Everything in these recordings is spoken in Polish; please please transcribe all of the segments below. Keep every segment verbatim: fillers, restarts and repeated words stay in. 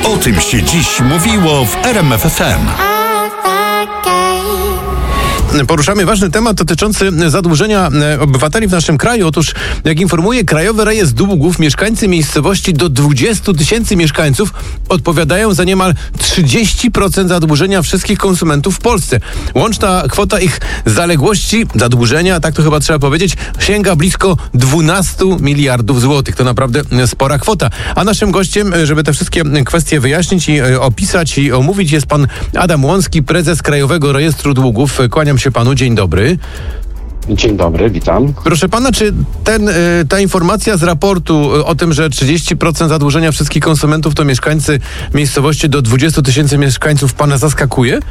O tym się dziś mówiło w R M F F M. Poruszamy ważny temat dotyczący zadłużenia obywateli w naszym kraju. Otóż, jak informuje Krajowy Rejestr Długów, mieszkańcy miejscowości do dwudziestu tysięcy mieszkańców odpowiadają za niemal trzydzieści procent zadłużenia wszystkich konsumentów w Polsce. Łączna kwota ich zaległości, zadłużenia, tak to chyba trzeba powiedzieć, sięga blisko dwunastu miliardów złotych. To naprawdę spora kwota. A naszym gościem, żeby te wszystkie kwestie wyjaśnić i opisać i omówić, jest pan Adam Łącki, prezes Krajowego Rejestru Długów. Kłaniam się panu, dzień dobry. Dzień dobry, witam. Proszę pana, czy ten, ta informacja z raportu o tym, że trzydzieści procent zadłużenia wszystkich konsumentów to mieszkańcy miejscowości do dwudziestu tysięcy mieszkańców, pana zaskakuje?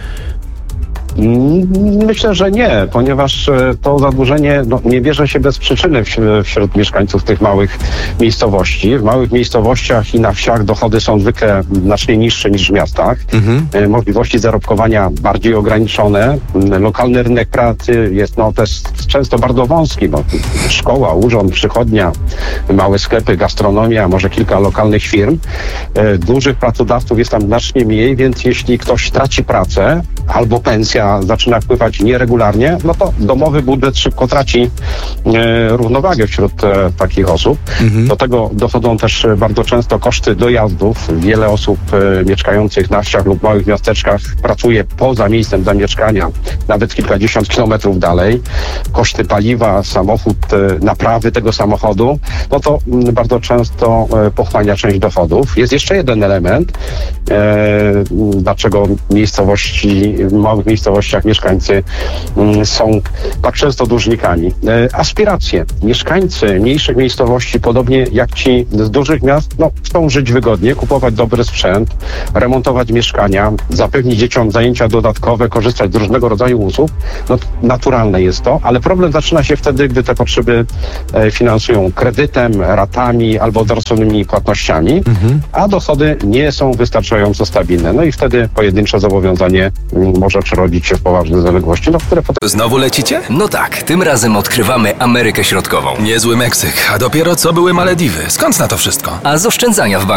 Myślę, że nie, ponieważ to zadłużenie no, nie bierze się bez przyczyny wśród mieszkańców tych małych miejscowości. W małych miejscowościach i na wsiach dochody są zwykle znacznie niższe niż w miastach. Mhm. Możliwości zarobkowania bardziej ograniczone. Lokalny rynek pracy jest no, też często bardzo wąski, bo szkoła, urząd, przychodnia, małe sklepy, gastronomia, może kilka lokalnych firm. Dużych pracodawców jest tam znacznie mniej, więc jeśli ktoś traci pracę albo pensja zaczyna wpływać nieregularnie, no to domowy budżet szybko traci e, równowagę wśród e, takich osób. Mhm. Do tego dochodzą też bardzo często koszty dojazdów. Wiele osób e, mieszkających na wsiach lub małych miasteczkach pracuje poza miejscem zamieszkania, nawet kilkadziesiąt kilometrów dalej. Koszty paliwa, samochód, e, naprawy tego samochodu, no to m, bardzo często e, pochłania część dochodów. Jest jeszcze jeden element, e, dlaczego miejscowości, w małych miejscowościach mieszkańcy mm, są tak często dłużnikami. E, aspiracje. Mieszkańcy mniejszych miejscowości, podobnie jak ci z dużych miast, no, chcą żyć wygodnie, kupować dobry sprzęt, remontować mieszkania, zapewnić dzieciom zajęcia dodatkowe, korzystać z różnego rodzaju usług. No, naturalne jest to, ale problem zaczyna się wtedy, gdy te potrzeby e, finansują kredytem, ratami albo odroconymi płatnościami, mhm. a dochody nie są wystarczająco stabilne. No i wtedy pojedyncze zobowiązanie m, może przerodzić się w poważne zaległości, no, które potem... Znowu lecicie? No tak, tym razem odkrywamy Amerykę Środkową. Niezły Meksyk, a dopiero co były Malediwy. Skąd na to wszystko? A z oszczędzania w banku.